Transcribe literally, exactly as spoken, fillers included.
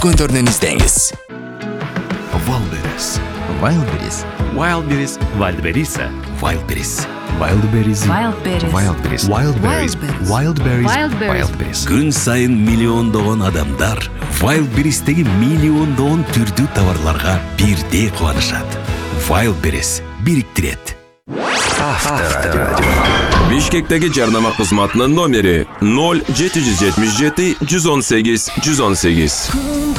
көндөрүнөн издеңиз. Wildberries. Wildberries. Wildberries. Wildberries. Wildberries. Wildberries. Wildberries. Wildberries. Wildberries. Wildberries. Wildberries. Wildberries. Күн сайын миллиондогон адамдар Wildberries'теги миллиондогон түрдүү товарларга бирдей кубанышат. Wildberries бириктирет. Авторадио. Бишкектеги жарнама кызматынын номери ноль жети жүз жетимиш жети жүз он сегиз жүз он сегиз.